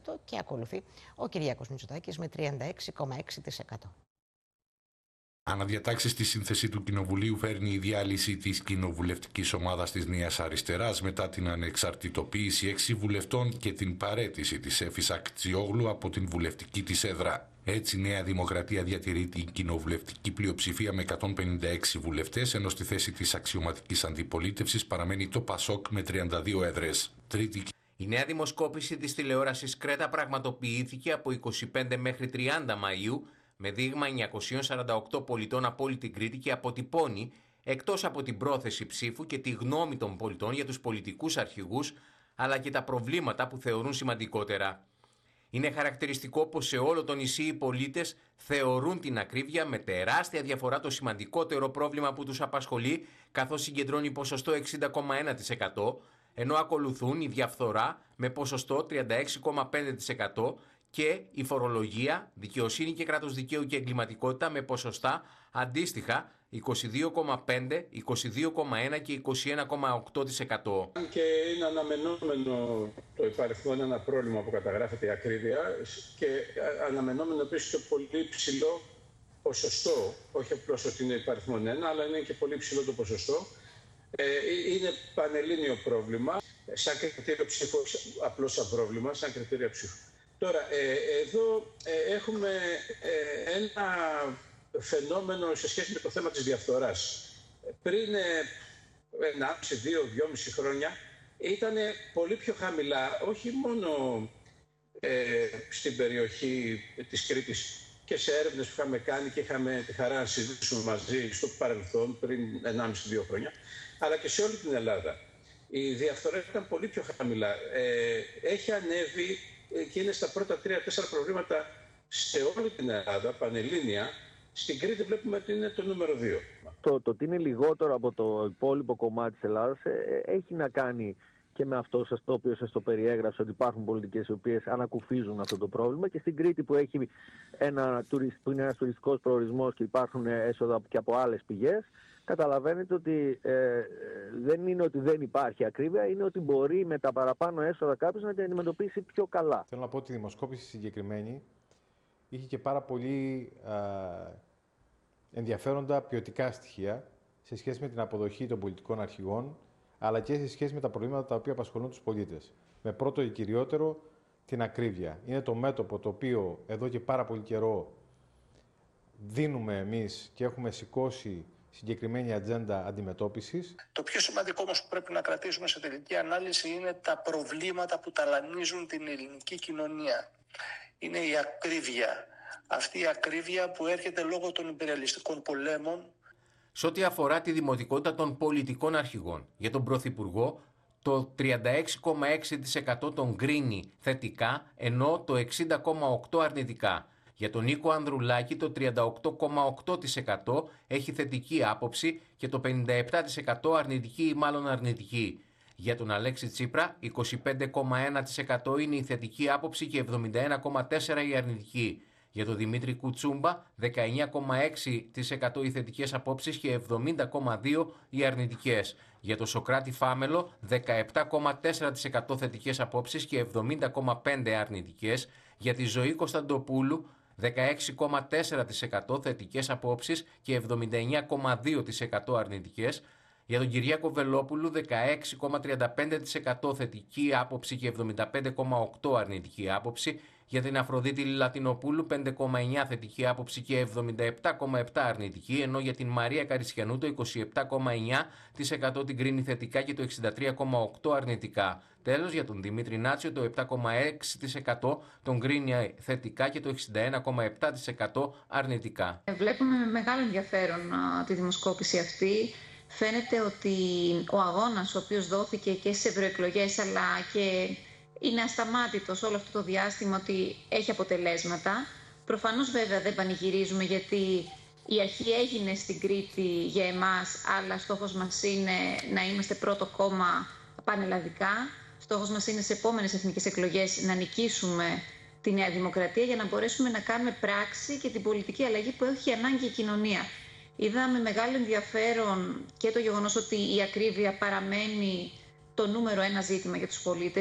και ακολουθεί ο Κυριάκος Μητσοτάκης με 36,6%. Αναδιατάξει στη σύνθεση του Κοινοβουλίου φέρνει η διάλυση της κοινοβουλευτικής ομάδας της Νέας Αριστεράς μετά την ανεξαρτητοποίηση 6 βουλευτών και την παραίτηση της Εύης Ακτζιόγλου από την βουλευτική της έδρα. Έτσι, η Νέα Δημοκρατία διατηρεί την κοινοβουλευτική πλειοψηφία με 156 βουλευτές, ενώ στη θέση της αξιωματικής αντιπολίτευσης παραμένει το ΠΑΣΟΚ με 32 έδρες. Η νέα δημοσκόπηση της τηλεόρασης Κρέτα πραγματοποιήθηκε από 25 μέχρι 30 Μαΐου με δείγμα 948 πολιτών από όλη την Κρήτη και αποτυπώνει, εκτός από την πρόθεση ψήφου και τη γνώμη των πολιτών για τους πολιτικούς αρχηγούς, αλλά και τα προβλήματα που θεωρούν σημαντικότερα. Είναι χαρακτηριστικό πως σε όλο το νησί οι πολίτες θεωρούν την ακρίβεια με τεράστια διαφορά το σημαντικότερο πρόβλημα που τους απασχολεί, καθώς συγκεντρώνει ποσοστό 60,1%, ενώ ακολουθούν η διαφθορά με ποσοστό 36,5% και η φορολογία, δικαιοσύνη και κράτος δικαίου και εγκληματικότητα με ποσοστά αντίστοιχα 22,5%, 22,1% και 21,8%. Και είναι αναμενόμενο το υπαριθμό ένα πρόβλημα που καταγράφεται η ακρίβεια και αναμενόμενο επίσης το πολύ ψηλό ποσοστό, όχι απλώς ότι είναι υπαριθμό 1, αλλά είναι και πολύ ψηλό το ποσοστό. Είναι πανελλήνιο πρόβλημα, σαν κριτήριο ψήφου, απλώς σαν πρόβλημα, σαν κριτήριο ψήφου. Τώρα, εδώ έχουμε ένα φαινόμενο σε σχέση με το θέμα της διαφθοράς. Πριν 1,5, 2,5 χρόνια ήταν πολύ πιο χαμηλά, όχι μόνο στην περιοχή της Κρήτης και σε έρευνες που είχαμε κάνει και είχαμε τη χαρά να συζητήσουμε μαζί στο παρελθόν πριν 1,5-2 χρόνια, αλλά και σε όλη την Ελλάδα. Η διαφθορά ήταν πολύ πιο χαμηλά. Έχει ανέβει και είναι στα πρώτα 3-4 προβλήματα σε όλη την Ελλάδα, πανελλήνια. Στην Κρήτη βλέπουμε ότι είναι το νούμερο 2. Το ότι είναι λιγότερο από το υπόλοιπο κομμάτι της Ελλάδας έχει να κάνει και με αυτό το οποίο σας το περιέγραψα, ότι υπάρχουν πολιτικές οι οποίες ανακουφίζουν αυτό το πρόβλημα, και στην Κρήτη που είναι ένας τουριστικός προορισμός και υπάρχουν έσοδα και από άλλες πηγές, καταλαβαίνετε ότι δεν είναι ότι δεν υπάρχει ακρίβεια, είναι ότι μπορεί με τα παραπάνω έσοδα κάποιος να την αντιμετωπίσει πιο καλά. Θέλω να πω ότι η δημοσκόπηση συγκεκριμένη είχε και πάρα πολύ ενδιαφέροντα ποιοτικά στοιχεία σε σχέση με την αποδοχή των πολιτικών αρχηγών, αλλά και σε σχέση με τα προβλήματα τα οποία απασχολούν τους πολίτες. Με πρώτο και κυριότερο την ακρίβεια. Είναι το μέτωπο το οποίο εδώ και πάρα πολύ καιρό δίνουμε εμείς και έχουμε σηκώσει συγκεκριμένη ατζέντα αντιμετώπισης. Το πιο σημαντικό όμως που πρέπει να κρατήσουμε σε τελική ανάλυση είναι τα προβλήματα που ταλανίζουν την ελληνική κοινωνία. Είναι η ακρίβεια. Αυτή η ακρίβεια που έρχεται λόγω των υπεριαλιστικών πολέμων. Σε ό,τι αφορά τη δημοτικότητα των πολιτικών αρχηγών, για τον Πρωθυπουργό το 36,6% τον κρίνει θετικά, ενώ το 60,8% αρνητικά. Για τον Νίκο Ανδρουλάκη το 38,8% έχει θετική άποψη και το 57% αρνητική ή μάλλον αρνητική. Για τον Αλέξη Τσίπρα 25,1% είναι η θετική άποψη και 71,4% η αρνητική. Για τον Δημήτρη Κουτσούμπα 19,6% οι θετικές απόψεις και 70,2% οι αρνητικές. Για τον Σοκράτη Φάμελο 17,4% θετικές απόψεις και 70,5% αρνητικές. Για τη Ζωή Κωνσταντοπούλου 16,4% θετικές απόψεις και 79,2% αρνητικές. Για τον Κυριάκο Βελόπουλου 16,35% θετική άποψη και 75,8% αρνητική άποψη. Για την Αφροδίτη Λατινοπούλου 5,9% θετική άποψη και 77,7% αρνητική, ενώ για την Μαρία Καρισιανού το 27,9% την κρίνει θετικά και το 63,8% αρνητικά. Τέλος, για τον Δημήτρη Νάτσιο το 7,6% τον κρίνει θετικά και το 61,7% αρνητικά. Βλέπουμε με μεγάλο ενδιαφέρον τη δημοσκόπηση αυτή. Φαίνεται ότι ο αγώνας ο οποίος δόθηκε και στις ευρωεκλογές αλλά και είναι ασταμάτητος όλο αυτό το διάστημα, ότι έχει αποτελέσματα. Προφανώς βέβαια δεν πανηγυρίζουμε, γιατί η αρχή έγινε στην Κρήτη για εμάς, αλλά στόχος μας είναι να είμαστε πρώτο κόμμα πανελλαδικά. Στόχος μας είναι σε επόμενες εθνικές εκλογές να νικήσουμε τη Νέα Δημοκρατία για να μπορέσουμε να κάνουμε πράξη και την πολιτική αλλαγή που έχει ανάγκη η κοινωνία. Είδαμε μεγάλο ενδιαφέρον και το γεγονός ότι η ακρίβεια παραμένει το νούμερο 1 ζήτημα για τους πολίτες.